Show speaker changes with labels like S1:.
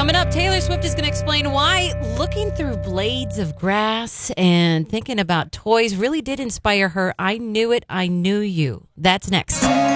S1: Coming up, Taylor Swift is going to explain why looking through blades of grass and thinking about toys really did inspire her I Knew It, I Knew You. That's next.